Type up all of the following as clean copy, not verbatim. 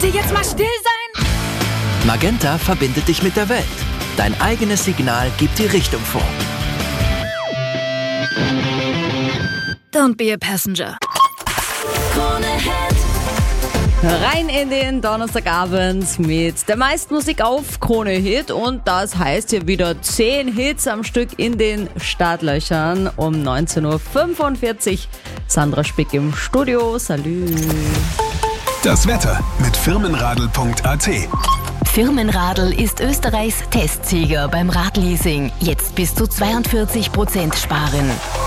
Könnt ihr jetzt mal still sein? Magenta verbindet dich mit der Welt. Dein eigenes Signal gibt die Richtung vor. Don't be a passenger. Rein in den Donnerstagabend mit der meisten Musik auf Krone Hit und das heißt hier wieder 10 Hits am Stück in den Startlöchern um 19.45 Uhr. Sandra Spick im Studio, salü. Das Wetter mit firmenradl.at. Firmenradl ist Österreichs Testsieger beim Radleasing. Jetzt bis zu 42% sparen.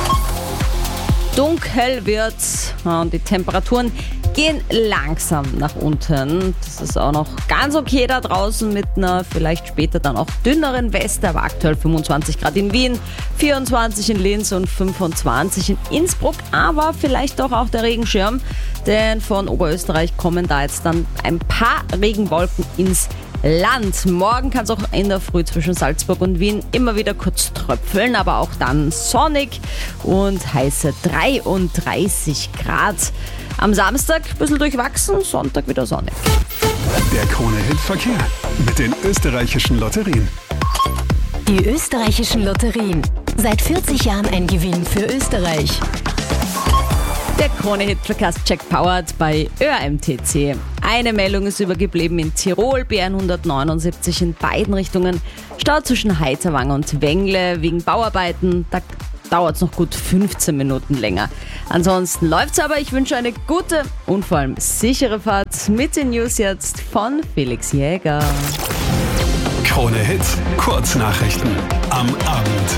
Dunkel wird's und die Temperaturen gehen langsam nach unten. Das ist auch noch ganz okay da draußen mit einer vielleicht später dann auch dünneren Weste, aber aktuell 25 Grad in Wien, 24 in Linz und 25 in Innsbruck, aber vielleicht doch auch der Regenschirm, denn von Oberösterreich kommen da jetzt dann ein paar Regenwolken ins Land. Morgen kann es auch in der Früh zwischen Salzburg und Wien immer wieder kurz tröpfeln, aber auch dann sonnig und heiße 33 Grad. Am Samstag ein bisschen durchwachsen, Sonntag wieder sonnig. Der Krone-Hit-Verkehr mit den österreichischen Lotterien. Die österreichischen Lotterien. Seit 40 Jahren ein Gewinn für Österreich. Der Krone-Hit-Verkehrscheck powered bei ÖAMTC. Eine Meldung ist übergeblieben in Tirol, B179 in beiden Richtungen. Stau zwischen Heiterwang und Wengle wegen Bauarbeiten. Da dauert es noch gut 15 Minuten länger. Ansonsten läuft's aber. Ich wünsche eine gute und vor allem sichere Fahrt mit den News jetzt von Felix Jäger. Krone-Hit, Kurznachrichten am Abend.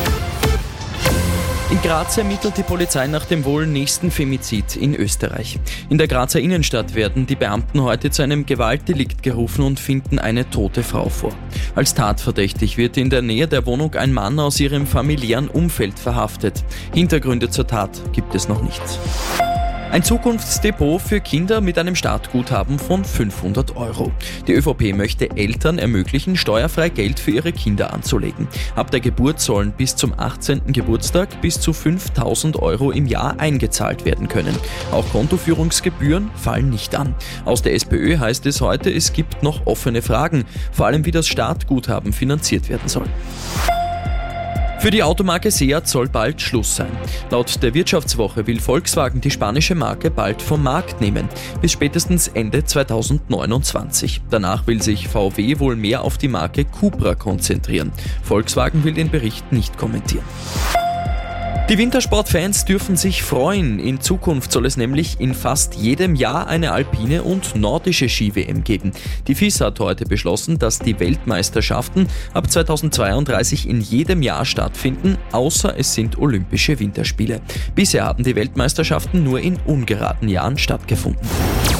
In Graz ermittelt die Polizei nach dem wohl nächsten Femizid in Österreich. In der Grazer Innenstadt werden die Beamten heute zu einem Gewaltdelikt gerufen und finden eine tote Frau vor. Als tatverdächtig wird in der Nähe der Wohnung ein Mann aus ihrem familiären Umfeld verhaftet. Hintergründe zur Tat gibt es noch nicht. Ein Zukunftsdepot für Kinder mit einem Startguthaben von 500 €. Die ÖVP möchte Eltern ermöglichen, steuerfrei Geld für ihre Kinder anzulegen. Ab der Geburt sollen bis zum 18. Geburtstag bis zu 5.000 € im Jahr eingezahlt werden können. Auch Kontoführungsgebühren fallen nicht an. Aus der SPÖ heißt es heute, es gibt noch offene Fragen, vor allem wie das Startguthaben finanziert werden soll. Für die Automarke Seat soll bald Schluss sein. Laut der Wirtschaftswoche will Volkswagen die spanische Marke bald vom Markt nehmen, bis spätestens Ende 2029. Danach will sich VW wohl mehr auf die Marke Cupra konzentrieren. Volkswagen will den Bericht nicht kommentieren. Die Wintersportfans dürfen sich freuen. In Zukunft soll es nämlich in fast jedem Jahr eine alpine und nordische Ski-WM geben. Die FIS hat heute beschlossen, dass die Weltmeisterschaften ab 2032 in jedem Jahr stattfinden, außer es sind Olympische Winterspiele. Bisher haben die Weltmeisterschaften nur in ungeraden Jahren stattgefunden.